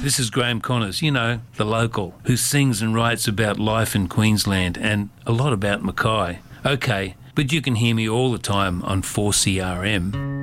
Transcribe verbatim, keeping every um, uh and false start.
This is Graham Connors, you know, the local, who sings and writes about life in Queensland and a lot about Mackay. Okay, but you can hear me all the time on four C R M.